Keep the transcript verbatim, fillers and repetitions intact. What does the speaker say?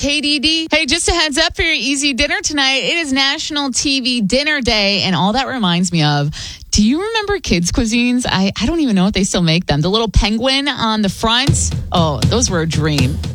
K D D. Hey, just a heads up for your easy dinner tonight. It is National T V Dinner Day, and all that reminds me of, do you remember kids' cuisines? I, I don't even know if they still make them. The little penguin on the front. Oh, those were a dream.